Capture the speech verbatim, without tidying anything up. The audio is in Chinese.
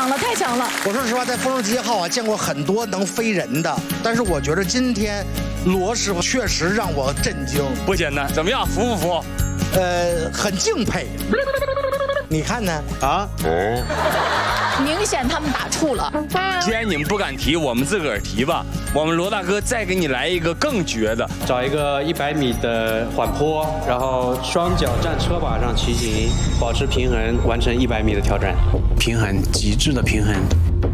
强了，太强了！ 我说实话，在丰盛七号啊，见过很多能飞人的，但是我觉得今天罗师傅确实让我震惊， 不简单。怎么样，服不服？ 呃，很敬佩。你看呢？啊？哦。 明显他们打怵了。 既然你们不敢提，我们自个儿提吧。我们罗大哥再给你来一个更绝的， 找一个一百米的缓坡，然后双脚站车把上骑行，保持平衡，完成一百米的挑战。 平衡，极致的平衡。